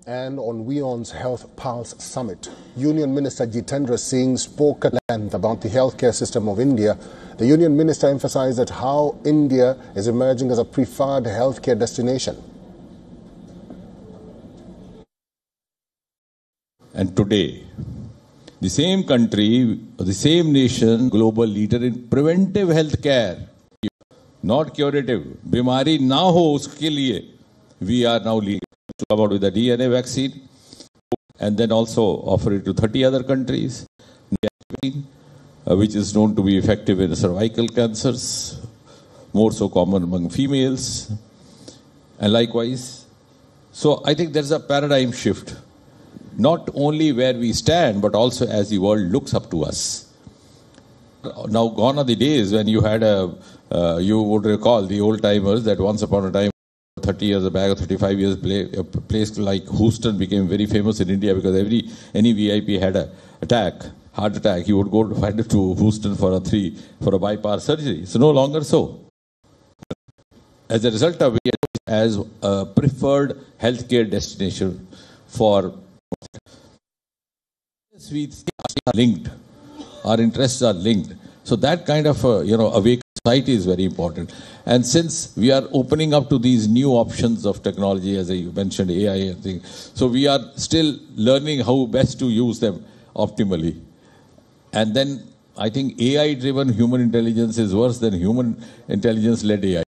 And on WION's Health Pulse Summit, Union Minister Jitendra Singh spoke at length about the healthcare system of India. The Union Minister emphasized that how India is emerging as a preferred healthcare destination. And today, the same country, the same nation, global leader in preventive healthcare, not curative. Bimari na ho uske liye, we are now leading. Talk about with the DNA vaccine, and then also offer it to 30 other countries, which is known to be effective in cervical cancers, more so common among females, and likewise. So I think there's a paradigm shift, not only where we stand, but also as the world looks up to us. Now gone are the days when you had you would recall the old timers that once upon a time, 30 years back or 35 years, a place like Houston became very famous in India because any VIP had a heart attack, he would go to Houston for a bypass surgery. So no longer so. As a result of it, as a preferred healthcare destination for we are linked, our interests are linked. So that kind of awake society is very important. And since we are opening up to these new options of technology, as you mentioned, AI and things, so we are still learning how best to use them optimally. And then I think AI-driven human intelligence is worse than human intelligence-led AI.